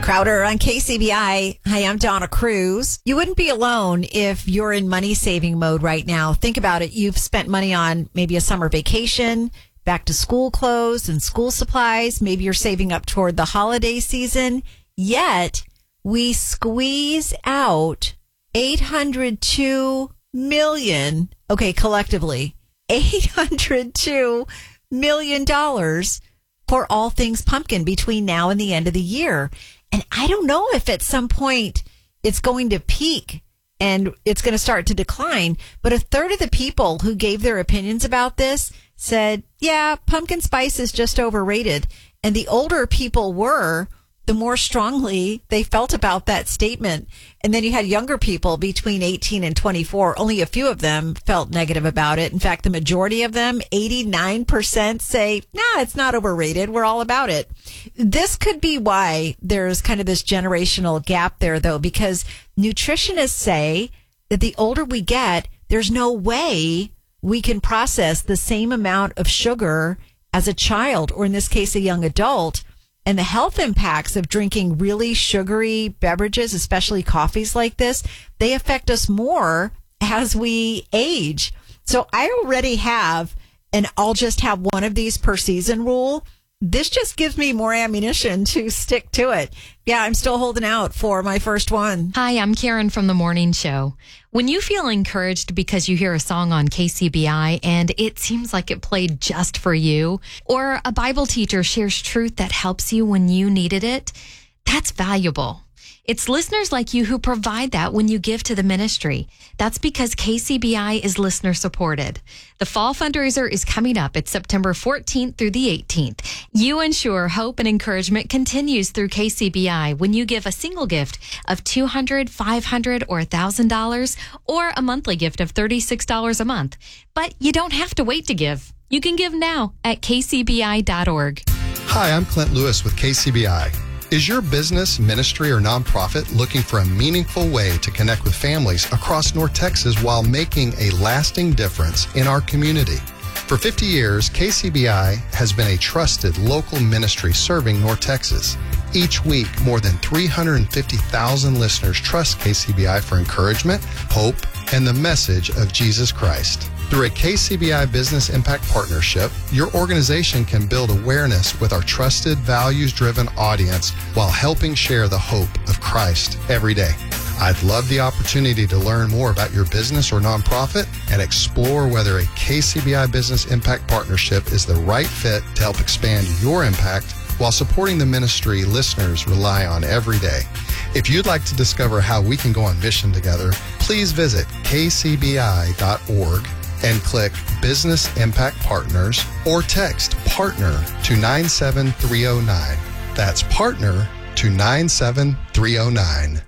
Crowder on KCBI. Hi, I'm Donna Cruz. You wouldn't be alone if you're in money saving mode right now. Think about it. You've spent money on maybe a summer vacation, back to school clothes and school supplies. Maybe you're saving up toward the holiday season. Yet we squeeze out $802 million. Okay, collectively, $802 million for all things pumpkin between now and the end of the year. And I don't know if at some point it's going to peak and it's going to start to decline. But a third of the people who gave their opinions about this said, yeah, pumpkin spice is just overrated. And the older people were, the more strongly they felt about that statement. And then you had younger people between 18 and 24. Only a few of them felt negative about it. In fact, the majority of them, 89%, say, nah, it's not overrated. We're all about it. This could be why there's kind of this generational gap there, though, because nutritionists say that the older we get, there's no way we can process the same amount of sugar as a child, or in this case, a young adult. And the health impacts of drinking really sugary beverages, especially coffees like this, they affect us more as we age. So I already have an I'll just have one of these per season rule. This just gives me more ammunition to stick to it. Yeah, I'm still holding out for my first one. Hi, I'm Karen from The Morning Show. When you feel encouraged because you hear a song on KCBI and it seems like it played just for you, or a Bible teacher shares truth that helps you when you needed it, that's valuable. It's listeners like you who provide that when you give to the ministry. That's because KCBI is listener supported. The fall fundraiser is coming up. It's September 14th through the 18th. You ensure hope and encouragement continues through KCBI when you give a single gift of $200, $500, or $1,000, or a monthly gift of $36 a month. But you don't have to wait to give. You can give now at kcbi.org. Hi, I'm Clint Lewis with KCBI. Is your business, ministry, or nonprofit looking for a meaningful way to connect with families across North Texas while making a lasting difference in our community? For 50 years, KCBI has been a trusted local ministry serving North Texas. Each week, more than 350,000 listeners trust KCBI for encouragement, hope, and the message of Jesus Christ. Through a KCBI Business Impact Partnership, your organization can build awareness with our trusted, values-driven audience while helping share the hope of Christ every day. I'd love the opportunity to learn more about your business or nonprofit and explore whether a KCBI Business Impact Partnership is the right fit to help expand your impact while supporting the ministry listeners rely on every day. If you'd like to discover how we can go on mission together, please visit kcbi.org and click Business Impact Partners or text PARTNER to 97309. That's PARTNER to 97309.